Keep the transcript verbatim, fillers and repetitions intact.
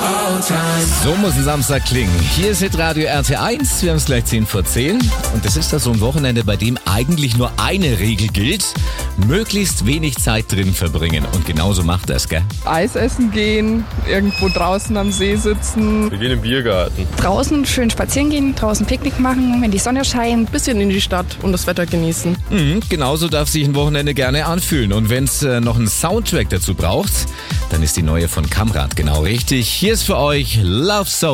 So muss ein Samstag klingen. Hier ist Hitradio R T eins, wir haben es gleich zehn vor zehn. Und das ist da so ein Wochenende, bei dem eigentlich nur eine Regel gilt: möglichst wenig Zeit drin verbringen. Und genauso macht das, gell? Eis essen gehen, irgendwo draußen am See sitzen. Wir gehen im Biergarten. Draußen schön spazieren gehen, draußen Picknick machen, wenn die Sonne scheint. Bisschen in die Stadt und das Wetter genießen. Mhm, genauso darf sich ein Wochenende gerne anfühlen. Und wenn es äh, noch einen Soundtrack dazu braucht, dann ist die neue von Kamrat genau richtig. Hier ist für euch Love Soul.